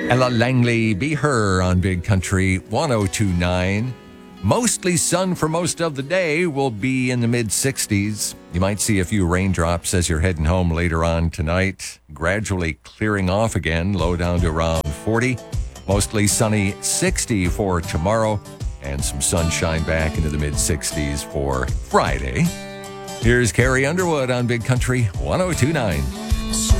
Ella Langley, Be Her on Big Country 1029. Mostly sun for most of the day. Will be in the mid-60s. You might see a few raindrops as you're heading home later on tonight. Gradually clearing off again, low down to around 40. Mostly sunny 60 for tomorrow. And some sunshine back into the mid-60s for Friday. Here's Carrie Underwood on Big Country 1029.